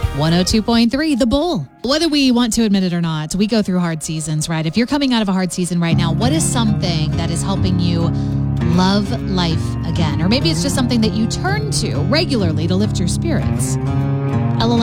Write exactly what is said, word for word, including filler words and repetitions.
one oh two point three The Bull. Whether we want to admit it or not, we go through hard seasons, right? If you're coming out of a hard season right now, what is something that is helping you love life again? Or maybe it's just something that you turn to regularly to lift your spirits.